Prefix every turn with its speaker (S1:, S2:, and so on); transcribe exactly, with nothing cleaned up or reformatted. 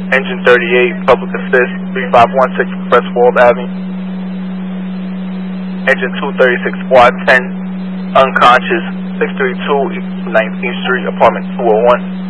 S1: Engine thirty-eight, public assist, three five one six Crestwold Avenue. Engine two thirty-six, squad ten, unconscious, six three two, nineteenth Street, apartment two oh one.